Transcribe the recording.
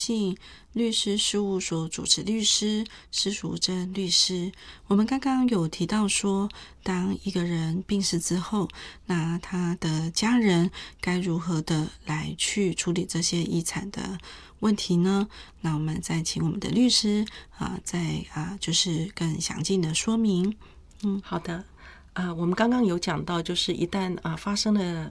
律师事务所主持律师施淑珍律师。我们刚刚有提到说，当一个人病逝之后，那他的家人该如何的来去处理这些遗产的问题呢？那我们再请我们的律师就是更详尽的说明。 好的。我们刚刚有讲到，就是一旦发生了